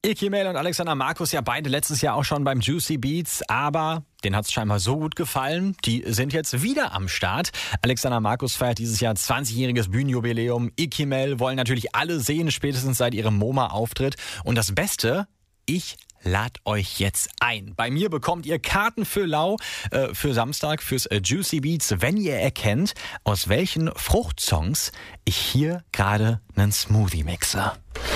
Ikimel und Alexander Markus, ja beide letztes Jahr auch schon beim Juicy Beats, aber denen hat es scheinbar so gut gefallen. Die sind jetzt wieder am Start. Alexander Markus feiert dieses Jahr 20-jähriges Bühnenjubiläum. Ikimel wollen natürlich alle sehen, spätestens seit ihrem MoMA-Auftritt. Und das Beste, ich lad euch jetzt ein. Bei mir bekommt ihr Karten für Lau für Samstag fürs Juicy Beats, wenn ihr erkennt, aus welchen Fruchtsongs ich hier gerade einen Smoothie mixe.